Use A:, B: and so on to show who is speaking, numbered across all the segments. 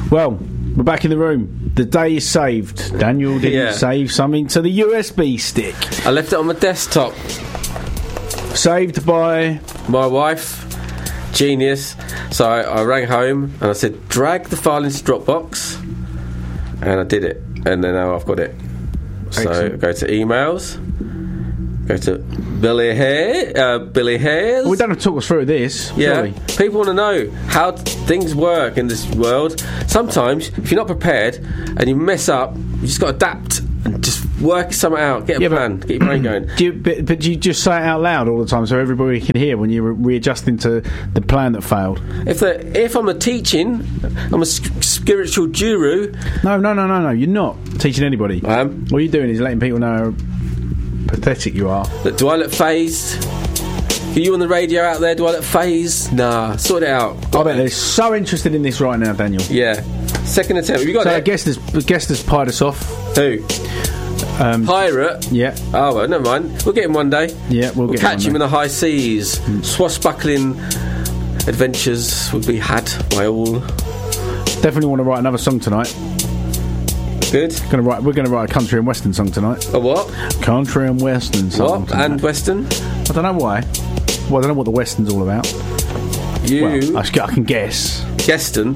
A: Well, we're back in the room. The day is saved. Daniel didn't save something to the USB stick.
B: I left it on my desktop.
A: Saved by
B: my wife. Genius. So I rang home and I said, drag the file into Dropbox, and I did it, and then now I've got it.
A: Excellent.
B: So go to emails, go to Billy Hairs.
A: Well, we don't have to talk us through this.
B: Yeah,
A: surely.
B: people want to know how things work in this world. Sometimes, if you're not prepared and you mess up, you just got to adapt and just work something out. Get a plan, get your brain going.
A: But do you just say it out loud all the time so everybody can hear when you're readjusting to the plan that failed?
B: If I'm teaching, I'm a spiritual guru.
A: No, you're not teaching anybody.
B: I am.
A: All you're doing is letting people know how pathetic you are.
B: Do I look phased? Are you on the radio out there? Do I look phased? Nah, sort it out.
A: I bet they're so interested in this right now, Daniel.
B: Yeah. Second attempt. Have you got it?
A: So guest has pied us off.
B: Who? Pirate?
A: Yeah.
B: Oh, well, never mind. We'll get him one day.
A: Yeah, we'll
B: catch him in the high seas. Swashbuckling adventures will be had by all.
A: Definitely want to write another song tonight.
B: Good.
A: We're going to write a country and western song tonight.
B: A what?
A: Country and western song.
B: What? And western?
A: I don't know why. Well, I don't know what the western's all about.
B: You?
A: Well, I can guess.
B: Gueston?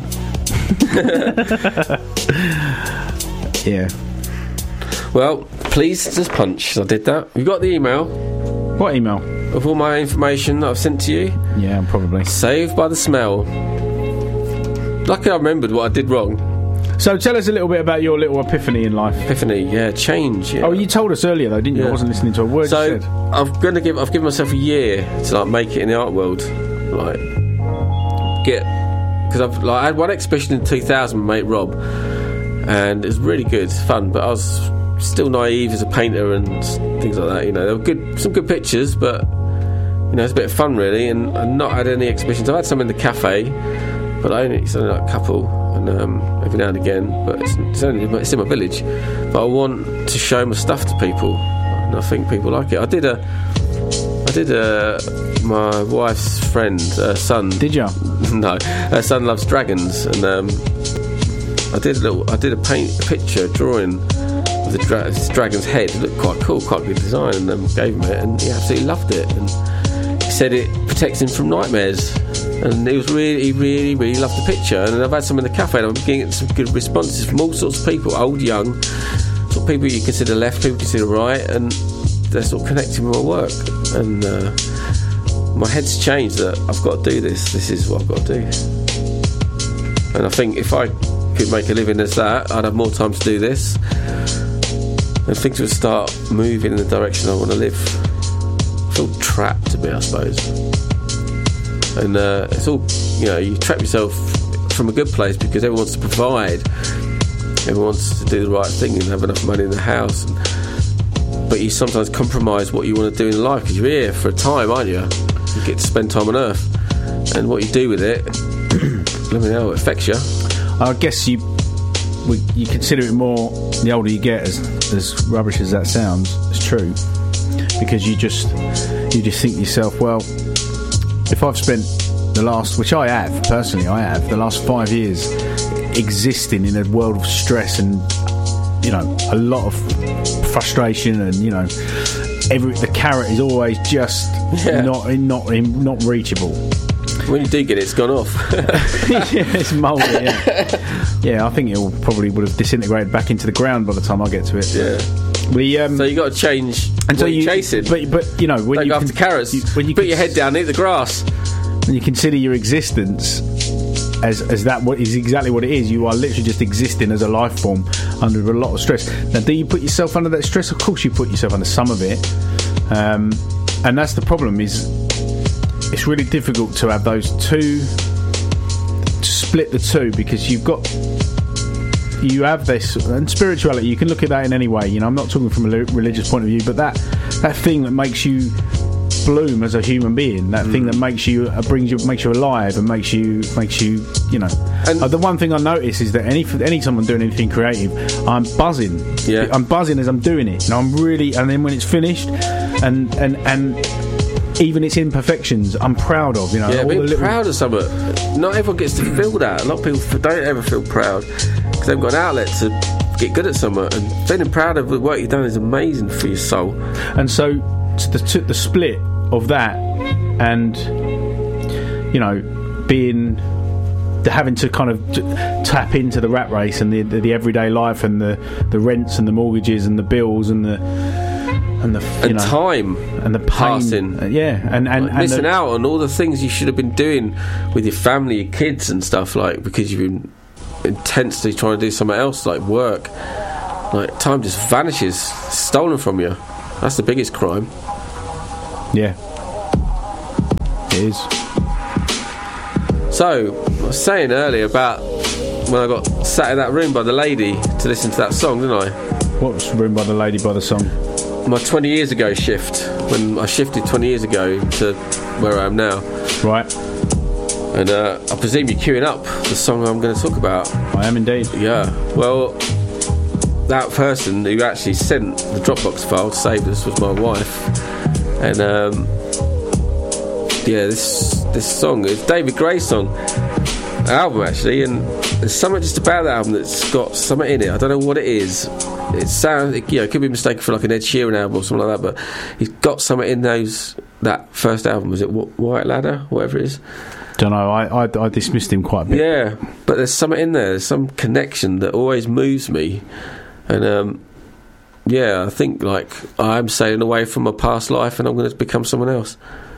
A: Yeah.
B: Well, please just punch. I did that. You got the email?
A: What email?
B: Of all my information that I've sent to you?
A: Yeah, probably.
B: Saved by the smell. Lucky I remembered what I did wrong.
A: So tell us a little bit about your little epiphany in life.
B: Epiphany, yeah, change. Yeah.
A: Oh, you told us earlier though, didn't you? I wasn't listening to a word you said.
B: I've given myself a year to make it in the art world, because I had one exhibition in 2000 with mate Rob, and it was really good, fun. But I was still naive as a painter and things like that. There were some good pictures, but it's a bit of fun really. And I've not had any exhibitions. I've had some in the cafe, but it's only like a couple, and every now and again. But it's in my village. But I want to show my stuff to people, and I think people like it. I did my wife's friend, son.
A: Did you?
B: No, her son loves dragons, and I did a picture drawing of the dragon's head. It looked quite cool, quite good design, and gave him it, and he absolutely loved it. And he said it protects him from nightmares, and he really, really loved the picture. And I've had some in the cafe, and I'm getting some good responses from all sorts of people, old, young, sort of people you consider left, people you consider right, and they're sort of connecting with my work. And my head's changed that I've got to do this. This is what I've got to do. And I think if I could make a living as that, I'd have more time to do this, and things would start moving in the direction I want to live. I feel trapped a bit, I suppose. And it's all, you trap yourself from a good place because everyone wants to provide, everyone wants to do the right thing and have enough money in the house, but you sometimes compromise what you want to do in life because you're here for a time, aren't you? You get to spend time on Earth, and what you do with it, let me know, it affects you.
A: I guess you consider it more the older you get, as rubbish as that sounds. It's true, because you just think to yourself, well, if I've spent the last 5 years existing in a world of stress and a lot of frustration, and the carrot is always just not reachable.
B: When you do get it, it's gone off.
A: Yeah, it's mouldy. Yeah, I think it probably would have disintegrated back into the ground by the time I get to it.
B: Yeah. So you got to change. And so you chase it.
A: But when
B: don't
A: you
B: go after carrots. When you put your head down, eat the grass.
A: When you consider your existence as that, what is exactly what it is. You are literally just existing as a life form under a lot of stress. Now, do you put yourself under that stress? Of course, you put yourself under some of it, and that's the problem. Is it's really difficult to have those two, to split the two, because you have this, and spirituality, you can look at that in any way. I'm not talking from a religious point of view, but that thing that makes you bloom as a human being, that thing that makes you alive and makes you And the one thing I notice is that anytime I'm doing anything creative, I'm buzzing. I'm buzzing as I'm doing it, and I'm really. And then when it's finished, and even its imperfections, I'm proud of. You know,
B: Yeah,
A: all
B: being
A: the little,
B: proud of something. Not everyone gets to feel that. A lot of people don't ever feel proud because they've got an outlet to get good at something. And feeling proud of the work you've done is amazing for your soul.
A: And so the split of that, and you know, having to kind of tap into the rat race and the everyday life and the rents and the mortgages and the bills and the
B: time
A: and the pain,
B: passing,
A: and
B: missing out on all the things you should have been doing with your family, your kids and stuff, like because you've been intensely trying to do something else, like work. Like time just vanishes, stolen from you. That's the biggest crime.
A: Yeah, it is.
B: So I was saying earlier about when I got sat in that room by the lady to listen to that song, didn't I?
A: What was room by the lady by the song?
B: My 20 years ago shift, when I shifted 20 years ago to where I am now.
A: Right.
B: And I presume you're queuing up the song I'm going to talk about.
A: I am indeed.
B: Yeah. Well, that person who actually sent the Dropbox file to save this was my wife. And this song is David Gray's song, album actually, and there's something just about that album that's got something in it. I don't know what it is. It sounds, it could be mistaken for like an Ed Sheeran album or something like that, but he's got something in that first album. Was it White Ladder, whatever it is?
A: Don't know. I dismissed him quite a bit.
B: Yeah, but there's something in there. There's some connection that always moves me, and I think like I'm sailing away from my past life and I'm going to become someone else.